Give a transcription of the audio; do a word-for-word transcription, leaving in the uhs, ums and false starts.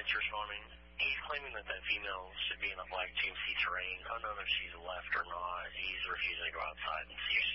units responding. He's claiming that that female should be in a black G M C terrain. Unknown if she's left or not. He's refusing to go outside and see if